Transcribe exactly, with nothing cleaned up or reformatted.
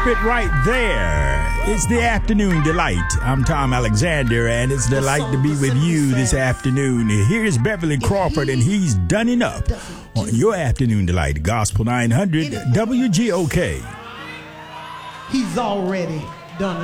keep it right there. It's the Afternoon Delight. I'm Tom Alexander, and it's a delight to be with you this afternoon. Here's Beverly Crawford, and he's done enough on your Afternoon Delight, Gospel nine hundred W G O K. He's already done